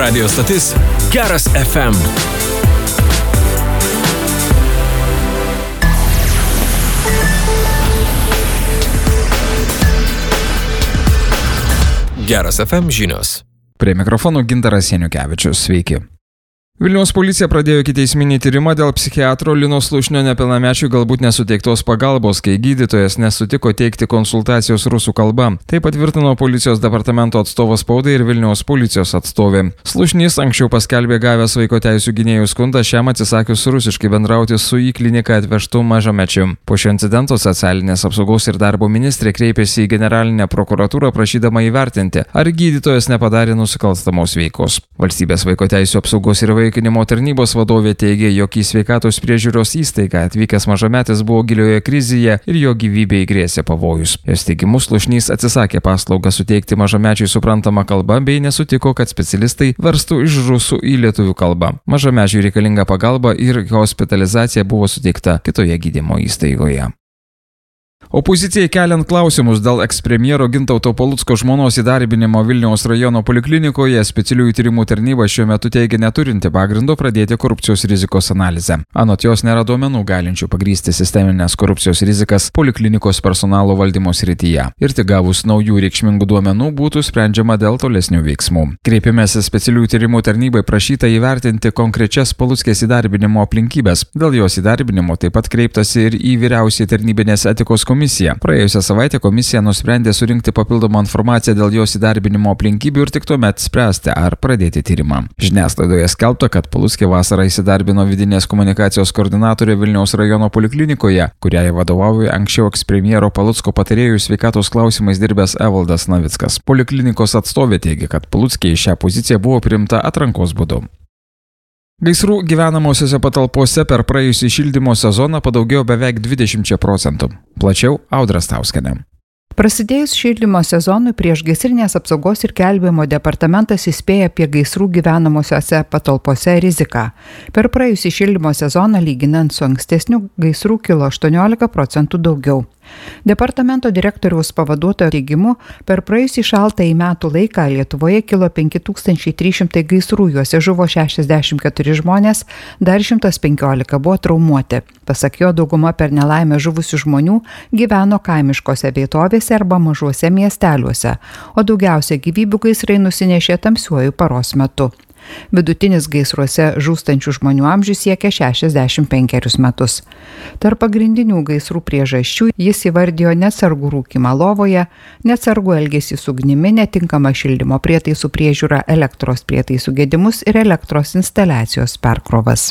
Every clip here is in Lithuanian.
Radio stotis Geras FM. Geras FM žinios. Prie mikrofonų Gintaras Janiukevičius. Sveiki. Vilniaus policija pradėjo ikiteisminį tyrimą dėl psichiatro Lino Slušnio nepilnamečiui galbūt nesuteiktos pagalbos, kai gydytojas nesutiko teikti konsultacijos rusų kalba. Tai patvirtino policijos departamento atstovas spaudai ir Vilniaus policijos atstovė. Slušnys anksčiau paskelbė gavęs vaiko teisių gynėjų skundą šiam atsisakius rusiškai bendrauti su į kliniką atvežtu mažamečiu. Po šio incidento socialinės apsaugos ir darbo ministrė kreipėsi į generalinę prokuratūrą prašydama įvertinti, ar gydytojas nepadarė nusikalstamos veikos. Valstybės vaiko teisių apsaugos ir Įvaikinimo tarnybos vadovė teigė, jog į sveikatos priežiūros įstaigą atvykęs mažametis buvo gilioje krizėje ir jo gyvybei grėsė pavojus. Jos teigimu Slušnys atsisakė paslaugą suteikti mažamečiui suprantamą kalbą bei nesutiko, kad specialistai verstų iš rusų į lietuvių kalbą. Mažamečiui reikalinga pagalba ir hospitalizacija buvo suteikta kitoje gydymo įstaigoje. Opozicijai keliant klausimus dėl ekspremjero Gintauto Palucko žmonos įdarbinimo Vilniaus rajono poliklinikoje, specialiųjų tyrimų tarnyba šiuo metu teigia neturinti pagrindo pradėti korupcijos rizikos analizę. Anot jos nėra duomenų galinčių pagrysti sisteminės korupcijos rizikas poliklinikos personalo valdymo srityje. Ir tik gavus naujų reikšmingų duomenų būtų sprendžiama dėl tolesnių veiksmų. Kreipimėsi specialiųjų tyrimų tarnybai prašyta įvertinti konkrečias Paluckės įdarbinimo aplinkybės. Dėl jos įdarbinimo taip pat kreiptasi ir į vyriausiąją tarnybinės etikos komisiją. Praėjusią savaitę komisija nusprendė surinkti papildomą informaciją dėl jos įdarbinimo aplinkybių ir tik tuomet spręsti, ar pradėti tyrimą. Žiniasklaidoje skelbta, kad Paluckė vasarą įsidarbino vidinės komunikacijos koordinatorė Vilniaus rajono poliklinikoje, kuriai vadovauja anksčiau ekspremjero Palucko patarėjų sveikatos klausimais dirbęs Evaldas Navickas. Poliklinikos atstovė teigia, kad Paluckė į šią poziciją buvo priimta atrankos būdu. Gaisrų gyvenamosiose patalpose per praėjusį šildymo sezoną padaugėjo beveik 20%. Plačiau Audra Stauskienė. Prasidėjus šildymo sezonui priešgaisrinės apsaugos ir gelbėjimo departamentas įspėja apie gaisrų gyvenamosiose patalpose riziką. Per praėjusį šildymo sezoną lyginant su ankstesniu gaisrų kilo 18% daugiau. Departamento direktoriaus pavaduotojo teigimu, per praėjusį šaltąjį metų laiką Lietuvoje kilo 5300 gaisrų, juose žuvo 64 žmonės, dar 115 buvo traumuoti. Pasak jo, dauguma per nelaimę žuvusių žmonių gyveno kaimiškose vietovėse arba mažuose miesteliuose, o daugiausia gyvybių gaisrai nusinešė tamsiuoju paros metu. Vidutinis gaisruose žūstančių žmonių amžius siekia 65 metus. Tarp pagrindinių gaisrų priežasčių jis įvardijo neatsargų rūkymą lovoje, neatsargų elgesį su ugnimi, netinkamą šildymo prietaisų priežiūrą, elektros prietaisų gedimus ir elektros instaliacijos perkrovas.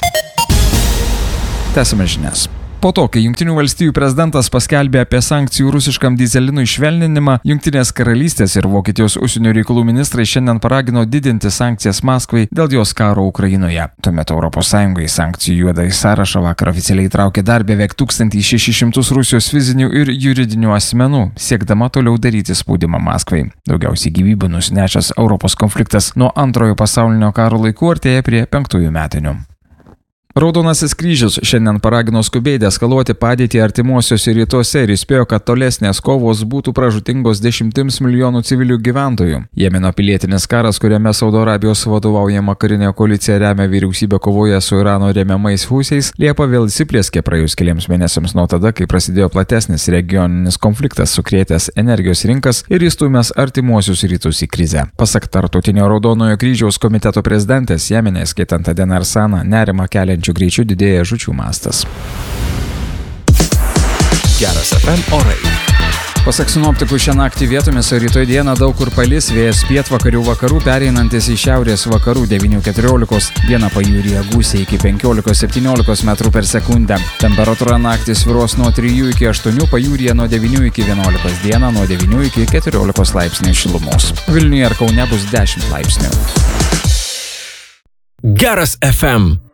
Tęsime žinias. Po to, kai Jungtinių valstijų prezidentas paskelbė apie sankcijų rusiškam dyzelinui švelninimą, Jungtinės karalystės ir Vokietijos užsienio reikalų ministrai šiandien paragino didinti sankcijas Maskvai dėl jos karo Ukrainoje. Tuomet ES į sankcijų juodąjį sąrašą vakar oficialiai įtraukė dar beveik 1600 Rusijos fizinių ir juridinių asmenų, siekdama toliau daryti spaudimą Maskvai. Daugiausiai gyvybių nusinešęs Europos konfliktas nuo Antrojo pasaulinio karo laikų artėja prie 5 metinių. Raudonasis kryžius šiandien paragino skubiai deeskaluoti padėtį artimuosiuose rytuose ir įspėjo, kad tolesnės kovos būtų pražūtingos 10 milijonų civilių gyventojų. Jemeno pilietinis karas, kuriame Saudo Arabijos vadovaujama karinė koalicija remia vyriausybę kovoje su Irano remiamais Husiais, Liepą vėl įsiplieskė praėjus keliams mėnesiams nuo tada, kai prasidėjo platesnis regioninis konfliktas sukrėtęs energijos rinkas ir įstūmęs artimuosius rytus į krizę. Pasak Tarptautinio Raudonojo kryžiaus komiteto prezidentės, Jemene, skaitant Aden Arsaną, nerimą keliančių greičių didėja žūčių mastas. Geras FM orai. Pasak sinoptikų, šią naktį vietomis, o rytoj dieną daug kur palis, vėjas pietvakarių vakarų pereinantis į šiaurės vakarų 9–14, dieną pajūryje gūsiai iki 15–17 m/s. Temperatūra naktį svyruos nuo 3–8, pajūryje nuo 9–11, dieną nuo 9–14 laipsnių šilumos. Vilniuje ir Kaune bus 10 laipsnių. Geras FM.